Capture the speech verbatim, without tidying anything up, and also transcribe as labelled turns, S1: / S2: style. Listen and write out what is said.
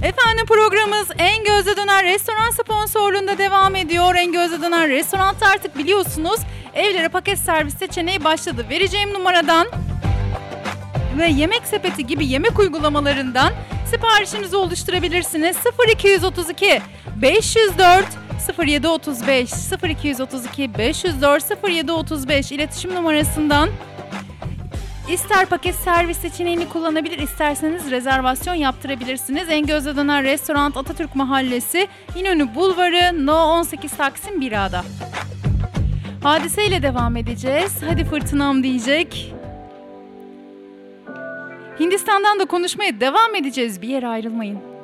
S1: Efendim programımız En Gözde Döner Restoran sponsorluğunda devam ediyor. En Gözde Döner Restoran'ta artık biliyorsunuz evlere paket servis seçeneği başladı. Vereceğim numaradan ve Yemek Sepeti gibi yemek uygulamalarından siparişinizi oluşturabilirsiniz. sıfır iki otuz iki beş yüz dört sıfır yedi otuz beş sıfır iki otuz iki beş yüz dört sıfır yedi otuz beş iletişim numarasından İster paket servis seçeneğini kullanabilir, isterseniz rezervasyon yaptırabilirsiniz. En Gözde Döner Restoran Atatürk Mahallesi, İnönü Bulvarı, No on sekiz Taksim bir A'da. Hadise ile devam edeceğiz. Hadi fırtınam diyecek. Hindistan'dan da konuşmaya devam edeceğiz. Bir yere ayrılmayın.